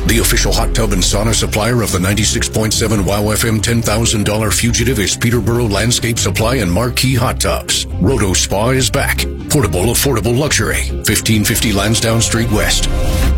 The official hot tub and sauna supplier of the 96.7 WOW FM $10,000 fugitive is Peterborough Landscape Supply and Marquee Hot Tubs. Roto Spa is back. Portable, affordable luxury. 1550 Lansdowne Street West.